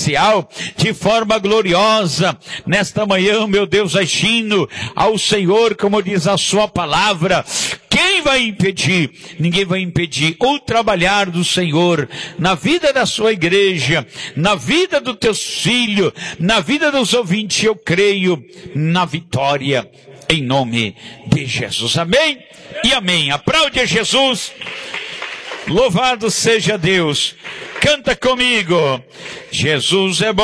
especial, de forma gloriosa, nesta manhã, meu Deus, agindo ao Senhor, como diz a sua palavra. Quem vai impedir? Ninguém vai impedir o trabalhar do Senhor na vida da sua igreja, na vida dos teus filhos, na vida dos ouvintes. Eu creio na vitória, em nome de Jesus. Amém e amém. Aplaude a Jesus. Louvado seja Deus. Canta comigo. Jesus é bom.